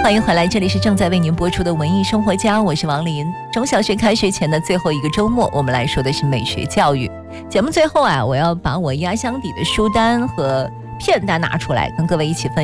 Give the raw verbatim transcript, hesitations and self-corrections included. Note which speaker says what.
Speaker 1: 欢迎回来，这里是正在为您播出的文艺生活家，我是王林。中小学开学前的最后一个周末，我们来说的是美学教育。节目最后啊，我要把我压箱底的书单和片单拿出来，跟各位一起分享。